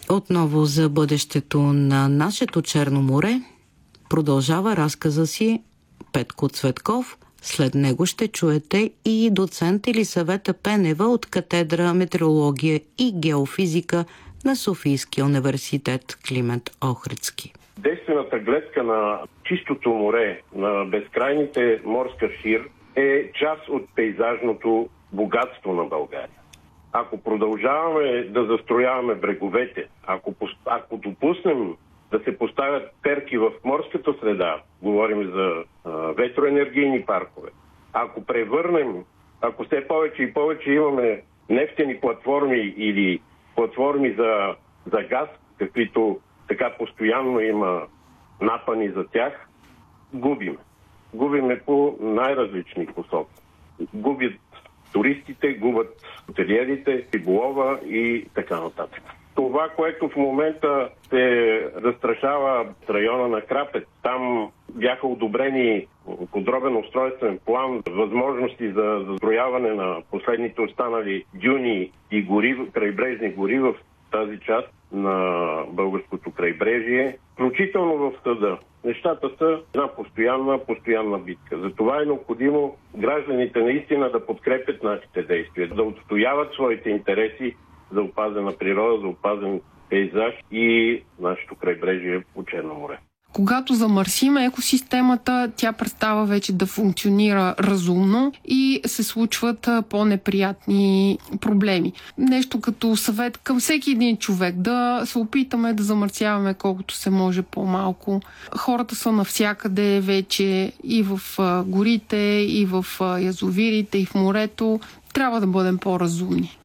Отново за бъдещето на нашето Черно море продължава разказа си Петко Цветков. След него ще чуете и доцент Елисавета Пенева от катедра метеорология и геофизика на Софийския университет Климент Охридски. Действената гледка на чистото море, на безкрайните морска шир е част от пейзажното богатство на България. Ако продължаваме да застрояваме бреговете, ако допуснем да се поставят перки в морската среда, говорим за ветроенергийни паркове, ако все повече и повече имаме нефтени платформи или платформи за газ, каквито така постоянно има напани за тях, губиме по най-различни посоки. Губят туристите, губят хотелиерите, риболова и така нататък. Това, което в момента се застрашава района на Крапец, там бяха одобрени подробен устройствен план, възможности за застрояване на последните останали дюни и крайбрежни гори в тази част на българското крайбрежие, включително в съда. Нещата са една постоянна битка. Затова е необходимо гражданите наистина да подкрепят нашите действия, да отстояват своите интереси за опазена природа, за опазен пейзаж и нашето крайбрежие по Черно море. Когато замърсим екосистемата, тя престава вече да функционира разумно и се случват по-неприятни проблеми. Нещо като съвет към всеки един човек, да се опитаме да замърсяваме колкото се може по-малко. Хората са навсякъде вече и в горите, и в язовирите, и в морето. Трябва да бъдем по-разумни.